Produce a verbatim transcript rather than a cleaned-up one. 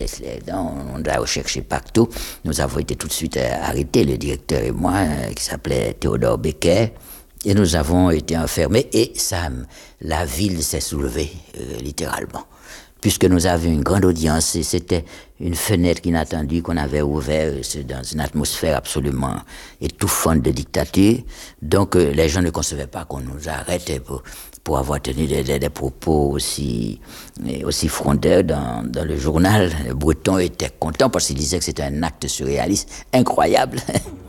on a recherché partout. Nous avons été tout de suite arrêtés, le directeur et moi, qui s'appelait Théodore Becker. Et nous avons été enfermés. Et ça, la ville s'est soulevée, euh, littéralement. Puisque nous avions une grande audience, et c'était une fenêtre inattendue qu'on avait ouverte dans une atmosphère absolument étouffante de dictature. Donc euh, les gens ne concevaient pas qu'on nous arrête pour, pour avoir tenu des, des, des propos aussi, aussi frondeurs dans, dans le journal. Le Breton était content parce qu'il disait que c'était un acte surréaliste incroyable.